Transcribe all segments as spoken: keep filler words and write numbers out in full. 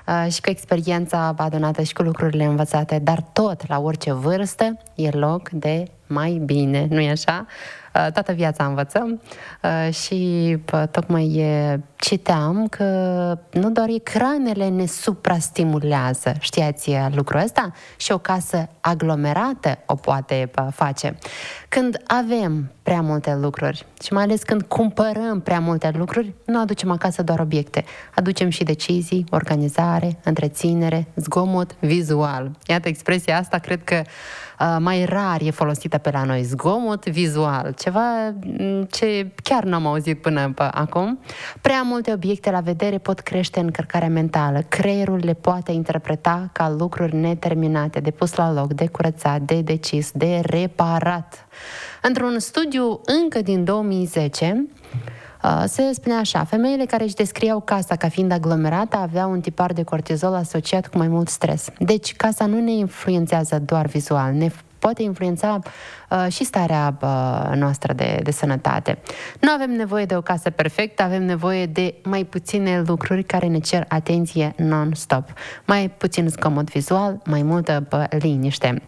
și cu experiența adunată și cu lucrurile învățate, dar tot, la orice vârstă, e loc de mai bine, nu-i așa? Toată viața învățăm și tocmai citeam că nu doar ecranele ne suprastimulează, știați lucrul ăsta? Și o casă aglomerată o poate face. Când avem prea multe lucruri și mai ales când cumpărăm prea multe lucruri, nu aducem acasă doar obiecte, aducem și decizii, organizare, întreținere, zgomot vizual. Iată, expresia asta cred că uh, mai rar e folosită pe la noi, zgomot vizual, ceva ce chiar n-am auzit până pe acum. Prea multe obiecte la vedere pot crește încărcarea mentală, creierul le poate interpreta ca lucruri neterminate, de pus la loc, de curățat, de decis, de reparat. Într-un studiu încă din două mii zece, se spunea așa: femeile care își descriau casa ca fiind aglomerată aveau un tipar de cortizol asociat cu mai mult stres. Deci, casa nu ne influențează doar vizual, ne poate influența uh, și starea uh, noastră de, de sănătate. Nu avem nevoie de o casă perfectă, avem nevoie de mai puține lucruri care ne cer atenție non-stop. Mai puțin zgomot vizual, mai multă uh, liniște.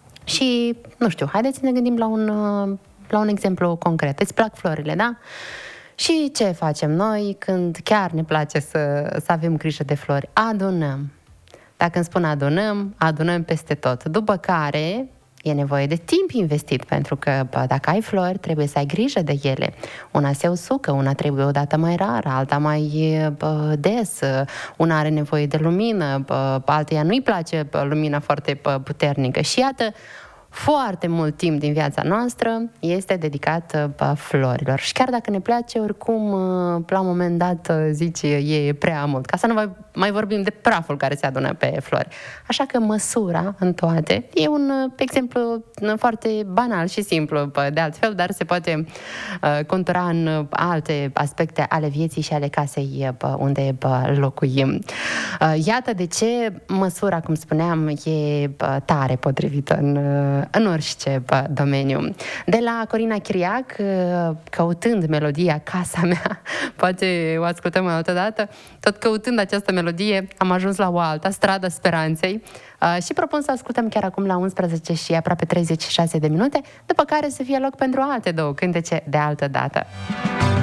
Și, nu știu, haideți să ne gândim la un, uh, la un exemplu concret. Îți plac florile, da? Și ce facem noi când chiar ne place să, să avem grijă de flori? Adunăm. Dacă îmi spun adunăm, adunăm peste tot. După care e nevoie de timp investit, pentru că bă, dacă ai flori, trebuie să ai grijă de ele. Una se usucă, una trebuie o dată mai rar, alta mai bă, des, una are nevoie de lumină, bă, alteia nu-i place bă, lumina foarte bă, puternică. Și iată, foarte mult timp din viața noastră este dedicat uh, florilor. Și chiar dacă ne place, oricum, uh, la un moment dat, uh, zici, e prea mult. Ca să nu mai, mai vorbim de praful care se adună pe flori. Așa că măsura în toate e un uh, exemplu uh, foarte banal și simplu, uh, de altfel, dar se poate uh, contura în uh, alte aspecte ale vieții și ale casei uh, unde uh, locuim. Uh, iată de ce măsura, cum spuneam, e uh, tare potrivită în uh, în orice bă, domeniu. De la Corina Chiriac, căutând melodia Casa mea, poate o ascultăm o altă dată, tot căutând această melodie, am ajuns la o altă, Strada Speranței, și propun să ascultăm chiar acum la unsprezece și aproape treizeci și șase de minute, după care să fie loc pentru alte două cântece de altă dată.